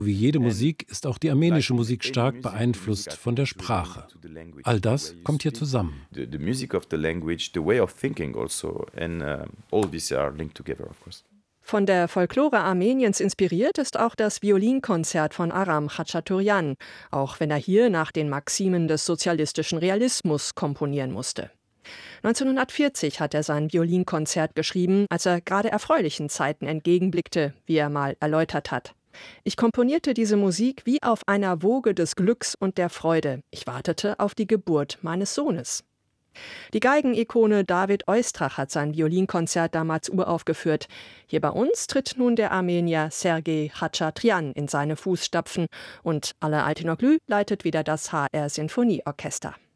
Wie jede And Musik ist auch die armenische like Musik any stark music, beeinflusst von der really Sprache. linked to the language, All the way das you kommt hier speak, zusammen. the music of the language, the way of thinking also, and all these are linked together, of course. Von der Folklore Armeniens inspiriert ist auch das Violinkonzert von Aram Khachaturian, auch wenn er hier nach den Maximen des sozialistischen Realismus komponieren musste. 1940 hat er sein Violinkonzert geschrieben, als er gerade erfreulichen Zeiten entgegenblickte, wie er mal erläutert hat. Ich komponierte diese Musik wie auf einer Woge des Glücks und der Freude. Ich wartete auf die Geburt meines Sohnes. Die Geigenikone David Oistrakh hat sein Violinkonzert damals uraufgeführt. Hier bei uns tritt nun der Armenier Sergei Khachaturian in seine Fußstapfen und Ala Aytinoglu leitet wieder das HR Sinfonieorchester.